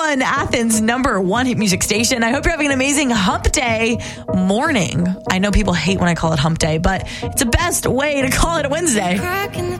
101, Athens' #1 hit music station. I hope you're having an amazing hump day morning. I know people hate when I call it hump day, but it's the best way to call it a Wednesday.